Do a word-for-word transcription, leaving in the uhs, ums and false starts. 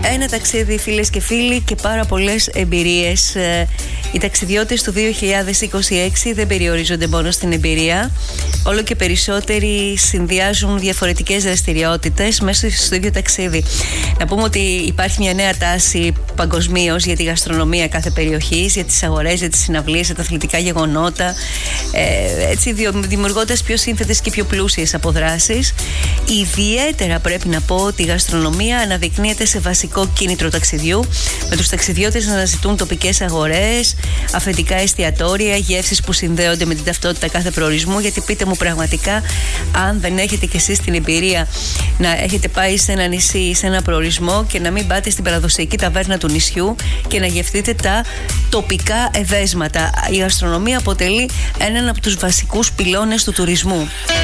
Ένα ταξίδι, φίλες και φίλοι, και πάρα πολλές εμπειρίες. Οι ταξιδιώτες του δύο χιλιάδες είκοσι έξι δεν περιορίζονται μόνο στην εμπειρία. Όλο και περισσότεροι συνδυάζουν διαφορετικές δραστηριότητες μέσα στο ίδιο ταξίδι. Να πούμε ότι υπάρχει μια νέα τάση παγκοσμίως για τη γαστρονομία κάθε περιοχής, για τις αγορές, για τις συναυλίες, για τα αθλητικά γεγονότα, ε, έτσι δημιουργώντας πιο σύνθετες και πιο πλούσιες αποδράσεις. Ιδιαίτερα πρέπει να πω ότι η γαστρονομία αναδεικνύεται σε βασικό κίνητρο ταξιδιού, με τους ταξιδιώτες να αναζητούν τοπικές αγορές, αυθεντικά εστιατόρια, γεύσεις που συνδέονται με την ταυτότητα κάθε προορισμού. Γιατί πείτε μου, πραγματικά, αν δεν έχετε κι εσείς την εμπειρία να έχετε πάει σε ένα νησί ή σε ένα προορισμό και να μην πάτε στην παραδοσιακή ταβέρνα του νησιού και να γευτείτε τα τοπικά εδέσματα. Η γαστρονομία αποτελεί έναν από τους βασικούς πυλώνες του τουρισμού.